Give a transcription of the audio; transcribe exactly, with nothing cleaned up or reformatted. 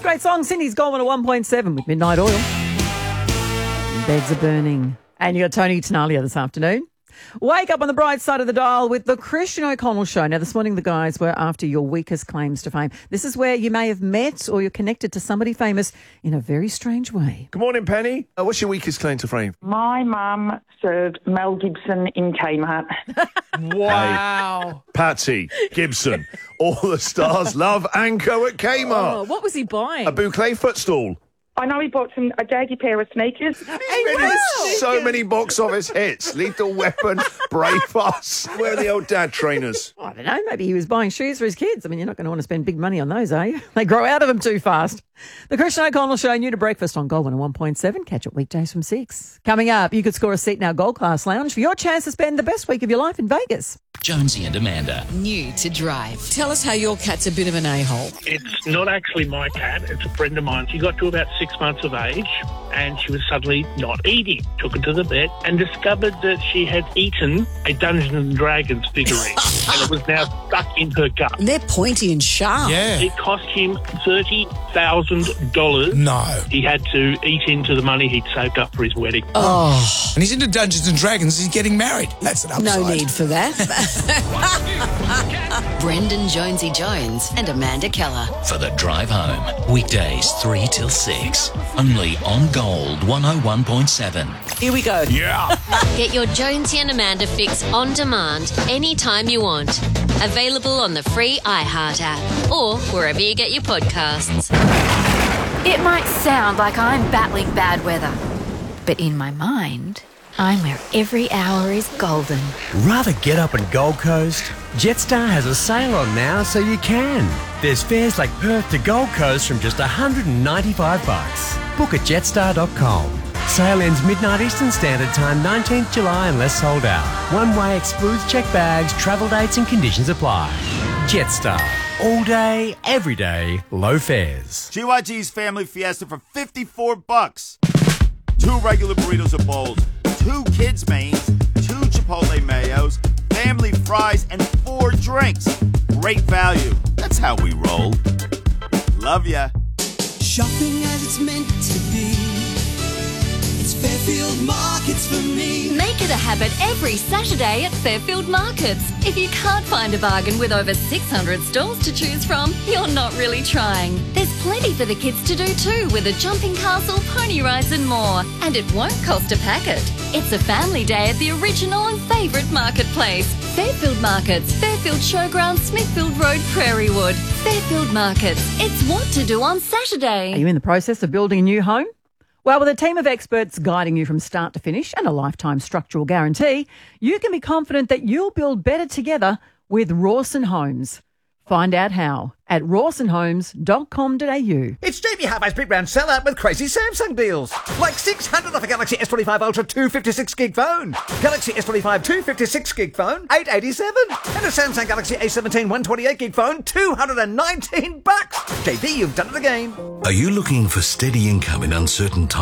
last great song, Cindy's Gold One at one point seven with Midnight Oil. Beds are burning. And you got Tony Tenalia this afternoon. Wake up on the bright side of the dial with the Christian O'Connell Show. Now, this morning the guys were after your weakest claims to fame. This is where you may have met or you're connected to somebody famous in a very strange way. Good morning, Penny. Uh, what's your weakest claim to fame? My mum served Mel Gibson in Kmart. Wow. Hey, Patsy, Gibson, all the stars love Anko at Kmart. Oh, what was he buying? A boucle footstool. I know he bought some a dirty pair of sneakers. He's been in so many box office hits. Lethal Weapon, Braveheart. Where are the old dad trainers? I don't know. Maybe he was buying shoes for his kids. I mean, you're not going to want to spend big money on those, are you? They grow out of them too fast. The Christian O'Connell Show, new to breakfast on Gold One at one point seven. Catch it weekdays from six. Coming up, you could score a seat in our Gold Class Lounge for your chance to spend the best week of your life in Vegas. Jonesy and Amanda. New to drive. Tell us how your cat's a bit of an a-hole. It's not actually my cat, it's a friend of mine. She got to about six months of age and she was suddenly not eating. Took her to the vet and discovered that she had eaten a Dungeons and Dragons figurine and it was now stuck in her gut. They're pointy and sharp. Yeah. It cost him thirty thousand dollars. No. He had to eat into the money he'd saved up for his wedding. Oh. And he's into Dungeons and Dragons. He's getting married. That's an upside. No need for that. Brendan Jonesy Jones and Amanda Keller. For the drive home. Weekdays three till six. Only on Gold one oh one point seven. Here we go. Yeah. Get your Jonesy and Amanda fix on demand anytime you want. Available on the free iHeart app or wherever you get your podcasts. It might sound like I'm battling bad weather, but in my mind, I'm where every hour is golden. Rather get up in Gold Coast? Jetstar has a sale on now so you can. There's fares like Perth to Gold Coast from just one hundred ninety-five bucks. Book at jetstar dot com. Sale ends midnight Eastern Standard Time, nineteenth July unless sold out. One way excludes check bags, travel dates and conditions apply. Jetstar. All day, every day, low fares. G Y G's Family Fiesta for fifty-four bucks. Two regular burritos or bowls, two kids' mains, two Chipotle mayos, family fries, and four drinks. Great value. That's how we roll. Love ya. Shopping as it's meant to be. It's Fairfield Markets for me. Make it a habit every Saturday at Fairfield Markets. If you can't find a bargain with over six hundred stalls to choose from, you're not really trying. There's plenty for the kids to do too with a jumping castle, pony rides and more. And it won't cost a packet. It's a family day at the original and favourite marketplace. Fairfield Markets, Fairfield Showground, Smithfield Road, Prairiewood. Fairfield Markets. It's what to do on Saturday. Are you in the process of building a new home? Well, with a team of experts guiding you from start to finish and a lifetime structural guarantee, you can be confident that you'll build better together with Rawson Homes. Find out how at rawson homes dot com dot a u. It's Jamie Harvey's Big Round Seller with crazy Samsung deals. Like six hundred off a Galaxy S twenty-five Ultra two fifty-six gig phone. Galaxy S twenty-five two fifty-six gig phone, eight eighty-seven. And a Samsung Galaxy A seventeen one twenty-eight gig phone, two hundred nineteen bucks. J B, you've done it again. Are you looking for steady income in uncertain times?